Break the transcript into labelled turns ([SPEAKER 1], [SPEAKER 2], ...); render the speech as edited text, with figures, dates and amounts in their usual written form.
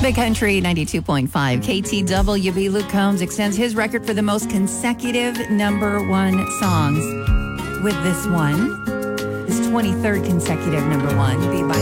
[SPEAKER 1] Big Country 92.5 KTWB. Luke Combs extends his record for the most consecutive #1 songs with this one. His 23rd consecutive #1 be by